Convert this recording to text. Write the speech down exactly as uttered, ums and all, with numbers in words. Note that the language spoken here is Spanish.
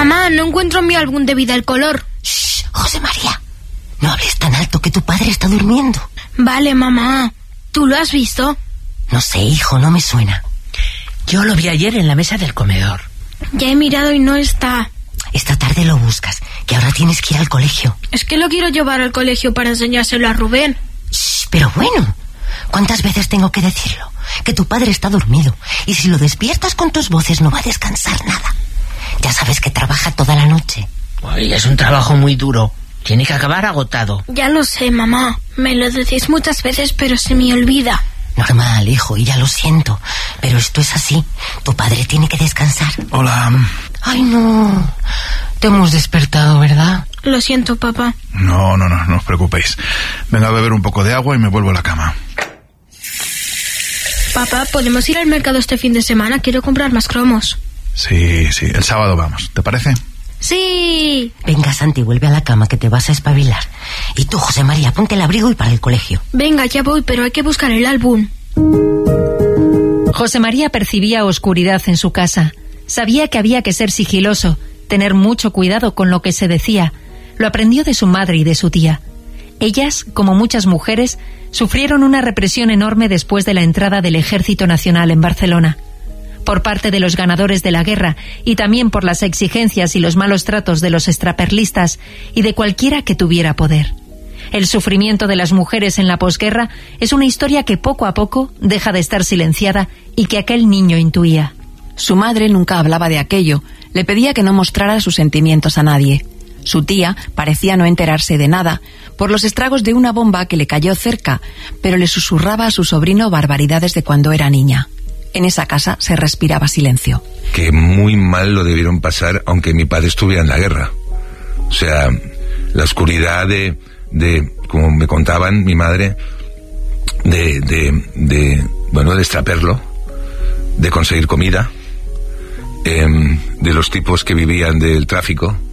Mamá, no encuentro en mi álbum de vida el color. Shh, José María, no hables tan alto que tu padre está durmiendo. Vale, mamá. ¿Tú lo has visto? No sé, hijo, no me suena. Yo lo vi ayer en la mesa del comedor. Ya he mirado y no está. Esta tarde lo buscas, que ahora tienes que ir al colegio. Es que lo quiero llevar al colegio para enseñárselo a Rubén. Shh, pero bueno, ¿cuántas veces tengo que decirlo? Que tu padre está dormido, y si lo despiertas con tus voces no va a descansar nada. Ya sabes que trabaja toda la noche. Ay, es un trabajo muy duro. Tiene que acabar agotado. Ya lo sé, mamá. Me lo decís muchas veces, pero se me olvida. Normal, hijo, y ya lo siento, pero esto es así. Tu padre tiene que descansar. Hola. Ay, no. Te hemos despertado, ¿verdad? Lo siento, papá. No, no, no, no os preocupéis. Venga a beber un poco de agua y me vuelvo a la cama. Papá, ¿podemos ir al mercado este fin de semana? Quiero comprar más cromos. Sí, sí, el sábado vamos, ¿te parece? ¡Sí! Venga, Santi, vuelve a la cama que te vas a espabilar. Y tú, José María, ponte el abrigo y para el colegio. Venga, ya voy, pero hay que buscar el álbum. José María percibía oscuridad en su casa. Sabía que había que ser sigiloso, tener mucho cuidado con lo que se decía. Lo aprendió de su madre y de su tía. Ellas, como muchas mujeres, sufrieron una represión enorme después de la entrada del Ejército Nacional en Barcelona. Por parte de los ganadores de la guerra y también por las exigencias y los malos tratos de los extraperlistas y de cualquiera que tuviera poder. El sufrimiento de las mujeres en la posguerra es una historia que poco a poco deja de estar silenciada y que aquel niño intuía. Su madre nunca hablaba de aquello, le pedía que no mostrara sus sentimientos a nadie. Su tía parecía no enterarse de nada, por los estragos de una bomba que le cayó cerca, pero le susurraba a su sobrino barbaridades de cuando era niña. En esa casa se respiraba silencio. Que muy mal lo debieron pasar, aunque mi padre estuviera en la guerra. O sea, la oscuridad de, de como me contaban mi madre, de, de, de bueno, de extraperlo, de conseguir comida, eh, de los tipos que vivían del tráfico.